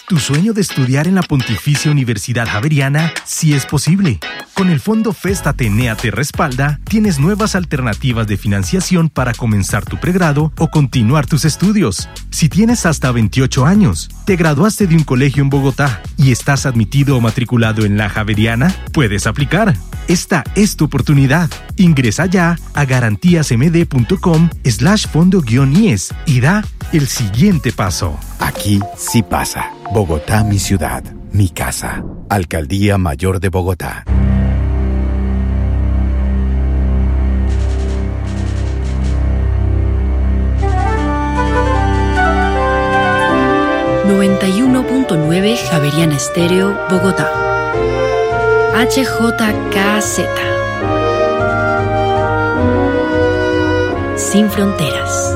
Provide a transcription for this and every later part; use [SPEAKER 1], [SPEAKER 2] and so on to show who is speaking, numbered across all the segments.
[SPEAKER 1] Tu sueño de estudiar en la Pontificia Universidad Javeriana sí es posible. Con el Fondo FEST Atenea Te Respalda, tienes nuevas alternativas de financiación para comenzar tu pregrado o continuar tus estudios. Si tienes hasta 28 años, te graduaste de un colegio en Bogotá y estás admitido o matriculado en la Javeriana, puedes aplicar. Esta es tu oportunidad. Ingresa ya a garantiasmd.com/fondo-IES y da el siguiente paso.
[SPEAKER 2] Aquí sí pasa. Bogotá, mi ciudad, mi casa. Alcaldía Mayor de Bogotá.
[SPEAKER 3] ...91.9 Javeriana Estéreo, Bogotá. HJKZ. Sin fronteras.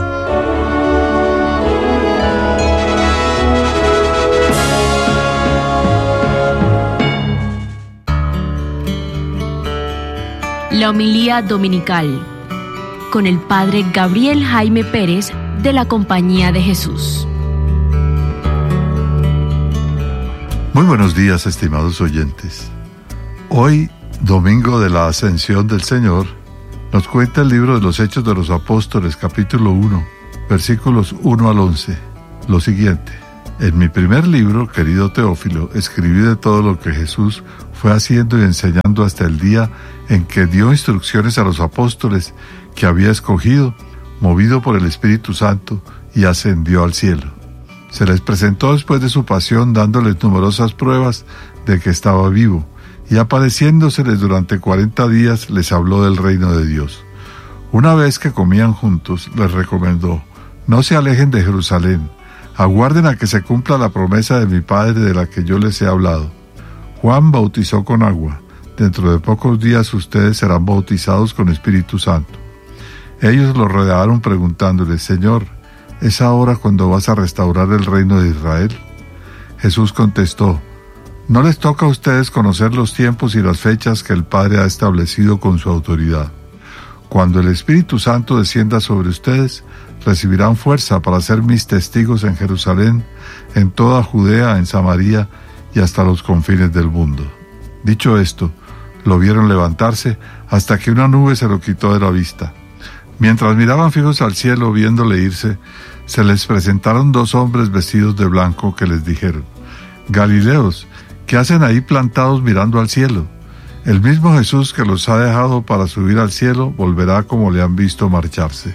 [SPEAKER 4] La homilía dominical con el padre Gabriel Jaime Pérez de la Compañía de Jesús.
[SPEAKER 5] Muy buenos días, estimados oyentes. Hoy, domingo de la Ascensión del Señor, nos cuenta el libro de los Hechos de los Apóstoles, capítulo 1, versículos 1 al 11, lo siguiente. En mi primer libro, querido Teófilo, escribí de todo lo que Jesús fue haciendo y enseñando hasta el día en que dio instrucciones a los apóstoles que había escogido, movido por el Espíritu Santo, y ascendió al cielo. Se les presentó después de su pasión, dándoles numerosas pruebas de que estaba vivo, y apareciéndoseles durante 40 días les habló del reino de Dios. Una vez que comían juntos, les recomendó: no se alejen de Jerusalén, aguarden a que se cumpla la promesa de mi Padre de la que yo les he hablado. Juan bautizó con agua, dentro de pocos días ustedes serán bautizados con Espíritu Santo. Ellos lo rodearon preguntándole: Señor, ¿es ahora cuando vas a restaurar el reino de Israel? Jesús contestó: no les toca a ustedes conocer los tiempos y las fechas que el Padre ha establecido con su autoridad. Cuando el Espíritu Santo descienda sobre ustedes, recibirán fuerza para ser mis testigos en Jerusalén, en toda Judea, en Samaria y hasta los confines del mundo. Dicho esto, lo vieron levantarse hasta que una nube se lo quitó de la vista. Mientras miraban fijos al cielo viéndole irse, se les presentaron dos hombres vestidos de blanco que les dijeron: Galileos, ¿qué hacen ahí plantados mirando al cielo? El mismo Jesús que los ha dejado para subir al cielo volverá como le han visto marcharse.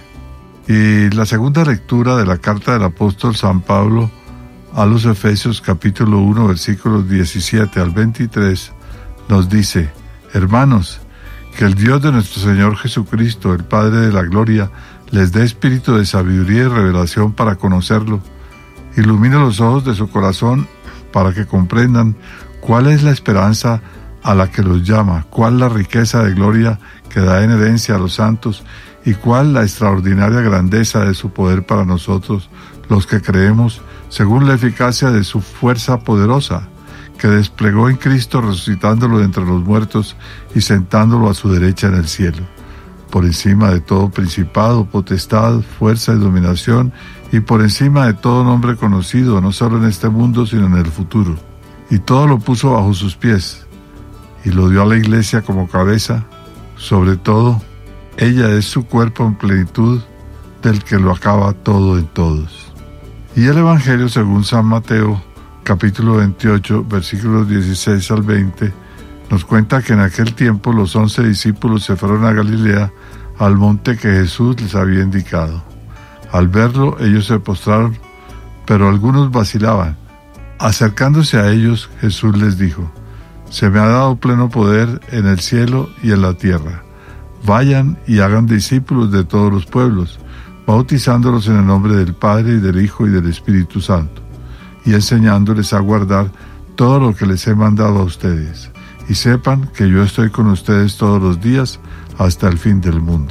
[SPEAKER 5] Y la segunda lectura de la carta del apóstol San Pablo a los Efesios, capítulo 1, versículos 17 al 23, nos dice: hermanos, que el Dios de nuestro Señor Jesucristo, el Padre de la Gloria, les dé espíritu de sabiduría y revelación para conocerlo. Ilumine los ojos de su corazón para que comprendan cuál es la esperanza a la que los llama, cuál la riqueza de gloria que da en herencia a los santos y cuál la extraordinaria grandeza de su poder para nosotros, los que creemos, según la eficacia de su fuerza poderosa, que desplegó en Cristo resucitándolo de entre los muertos y sentándolo a su derecha en el cielo, por encima de todo principado, potestad, fuerza y dominación, y por encima de todo nombre conocido, no solo en este mundo, sino en el futuro. Y todo lo puso bajo sus pies, y lo dio a la Iglesia como cabeza. Sobre todo, ella es su cuerpo en plenitud, del que lo acaba todo en todos. Y el Evangelio según San Mateo, capítulo 28, versículos 16 al 20, nos cuenta que en aquel tiempo los 11 discípulos se fueron a Galilea, al monte que Jesús les había indicado. Al verlo, ellos se postraron, pero algunos vacilaban. Acercándose a ellos, Jesús les dijo: se me ha dado pleno poder en el cielo y en la tierra. Vayan y hagan discípulos de todos los pueblos, bautizándolos en el nombre del Padre y del Hijo y del Espíritu Santo, y enseñándoles a guardar todo lo que les he mandado a ustedes. Y sepan que yo estoy con ustedes todos los días hasta el fin del mundo.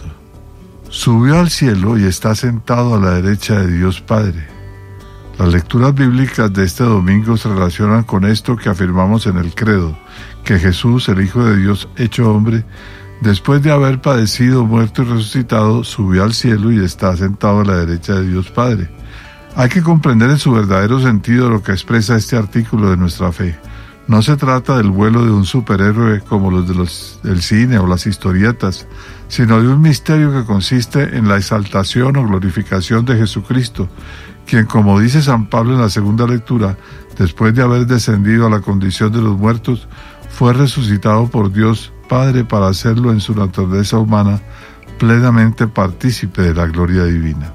[SPEAKER 5] Subió al cielo y está sentado a la derecha de Dios Padre. Las lecturas bíblicas de este domingo se relacionan con esto que afirmamos en el credo, que Jesús, el Hijo de Dios hecho hombre, después de haber padecido, muerto y resucitado, subió al cielo y está sentado a la derecha de Dios Padre. Hay que comprender en su verdadero sentido lo que expresa este artículo de nuestra fe. No se trata del vuelo de un superhéroe como los del cine o las historietas, sino de un misterio que consiste en la exaltación o glorificación de Jesucristo, quien, como dice San Pablo en la segunda lectura, después de haber descendido a la condición de los muertos, fue resucitado por Dios Padre para hacerlo en su naturaleza humana plenamente partícipe de la gloria divina.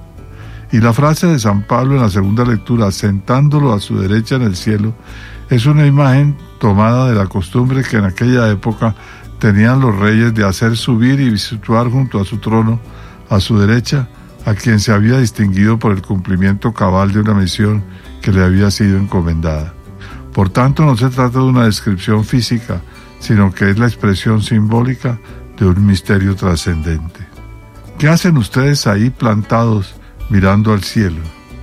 [SPEAKER 5] Y la frase de San Pablo en la segunda lectura, sentándolo a su derecha en el cielo, es una imagen tomada de la costumbre que en aquella época tenían los reyes de hacer subir y situar junto a su trono, a su derecha, a quien se había distinguido por el cumplimiento cabal de una misión que le había sido encomendada. Por tanto, no se trata de una descripción física, sino que es la expresión simbólica de un misterio trascendente. ¿Qué hacen ustedes ahí plantados mirando al cielo?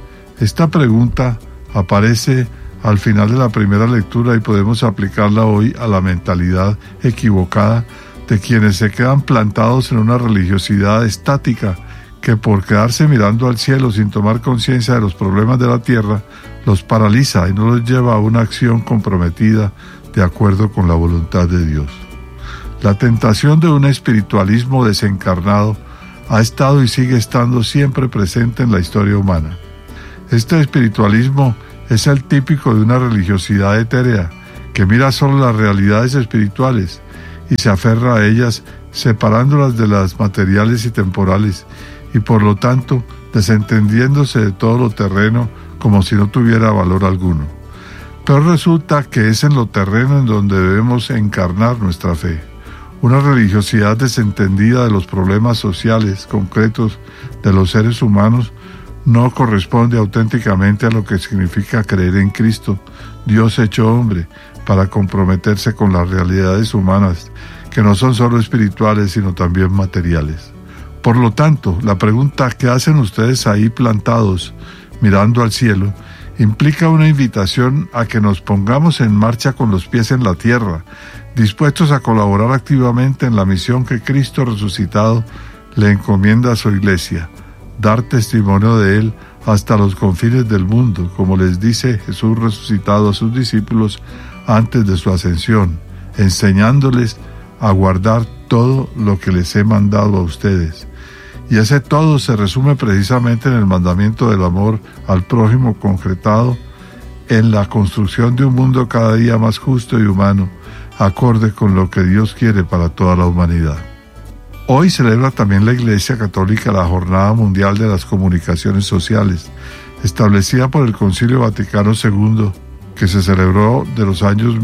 [SPEAKER 5] Esta pregunta aparece al final de la primera lectura y podemos aplicarla hoy a la mentalidad equivocada de quienes se quedan plantados en una religiosidad estática que por quedarse mirando al cielo sin tomar conciencia de los problemas de la tierra los paraliza y no los lleva a una acción comprometida de acuerdo con la voluntad de Dios. La tentación de un espiritualismo desencarnado ha estado y sigue estando siempre presente en la historia humana. Este espiritualismo es el típico de una religiosidad etérea que mira solo las realidades espirituales y se aferra a ellas separándolas de las materiales y temporales y por lo tanto desentendiéndose de todo lo terreno como si no tuviera valor alguno. Pero resulta que es en lo terreno en donde debemos encarnar nuestra fe. Una religiosidad desentendida de los problemas sociales concretos de los seres humanos no corresponde auténticamente a lo que significa creer en Cristo, Dios hecho hombre, para comprometerse con las realidades humanas, que no son solo espirituales, sino también materiales. Por lo tanto, la pregunta ¿qué hacen ustedes ahí plantados, mirando al cielo?, implica una invitación a que nos pongamos en marcha con los pies en la tierra, dispuestos a colaborar activamente en la misión que Cristo resucitado le encomienda a su iglesia, dar testimonio de Él hasta los confines del mundo, como les dice Jesús resucitado a sus discípulos antes de su ascensión, enseñándoles a guardar todo lo que les he mandado a ustedes. Y ese todo se resume precisamente en el mandamiento del amor al prójimo concretado en la construcción de un mundo cada día más justo y humano, acorde con lo que Dios quiere para toda la humanidad. Hoy celebra también la Iglesia Católica la Jornada Mundial de las Comunicaciones Sociales, establecida por el Concilio Vaticano II, que se celebró de los años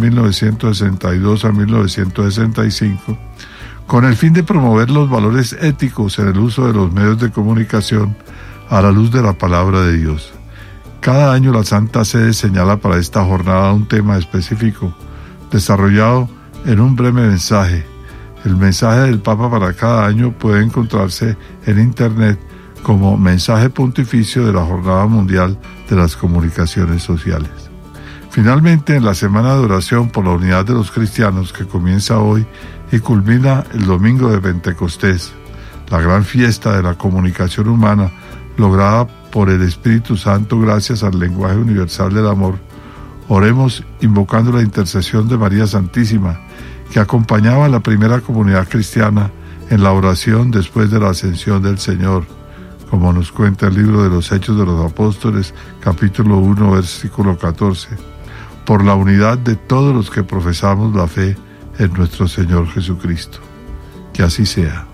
[SPEAKER 5] 1962 a 1965, con el fin de promover los valores éticos en el uso de los medios de comunicación a la luz de la palabra de Dios. Cada año la Santa Sede señala para esta jornada un tema específico, desarrollado en un breve mensaje. El mensaje del Papa para cada año puede encontrarse en Internet como mensaje pontificio de la Jornada Mundial de las Comunicaciones Sociales. Finalmente, en la Semana de Oración por la Unidad de los Cristianos, que comienza hoy y culmina el domingo de Pentecostés, la gran fiesta de la comunicación humana lograda por el Espíritu Santo gracias al lenguaje universal del amor, oremos invocando la intercesión de María Santísima, que acompañaba a la primera comunidad cristiana en la oración después de la ascensión del Señor, como nos cuenta el libro de los Hechos de los Apóstoles, capítulo 1, versículo 14, por la unidad de todos los que profesamos la fe en nuestro Señor Jesucristo. Que así sea.